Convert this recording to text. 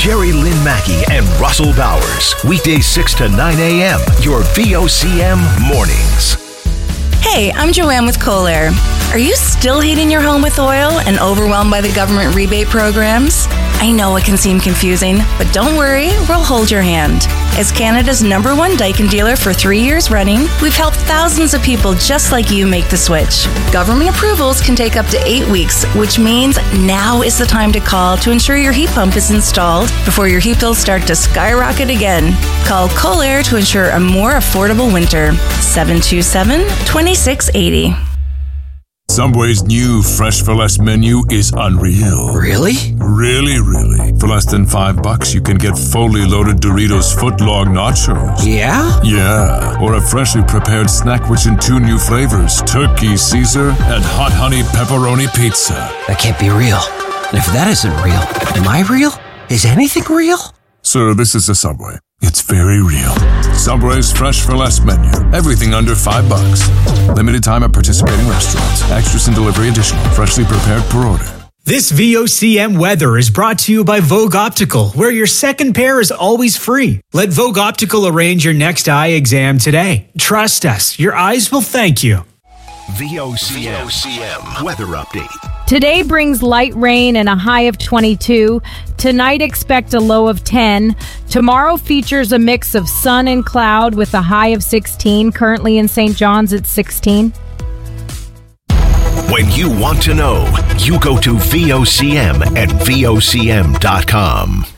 Jerry Lynn Mackey and Russell Bowers. Weekdays 6 to 9 a.m. Your VOCM mornings. Hey, I'm Joanne with Kohler. Are you still heating your home with oil and overwhelmed by the government rebate programs? I know it can seem confusing, but don't worry, we'll hold your hand. As Canada's #1 Daikin dealer for 3 years running, we've helped thousands of people just like you make the switch. Government approvals can take up to 8 weeks, which means now is the time to call to ensure your heat pump is installed before your heat bills start to skyrocket again. Call Kohler to ensure a more affordable winter. 727-2680. Subway's new Fresh for Less menu is unreal. Really? Really, really. For less than $5, you can get fully loaded Doritos footlong nachos. Yeah? Yeah. Or a freshly prepared snack which in 2 new flavors, turkey Caesar and hot honey pepperoni pizza. That can't be real. And if that isn't real, am I real? Is anything real? Sir, this is a Subway. It's very real. Subway's Fresh for Less menu. Everything under $5. Limited time at participating restaurants. Extras and delivery additional. Freshly prepared per order. This VOCM weather is brought to you by Vogue Optical, where your second pair is always free. Let Vogue Optical arrange your next eye exam today. Trust us, your eyes will thank you. VOCM weather update. Today brings light rain and a high of 22. Tonight expect a low of 10. Tomorrow features a mix of sun and cloud with a high of 16. Currently in St. John's it's 16. When you want to know, you go to VOCM at VOCM.com.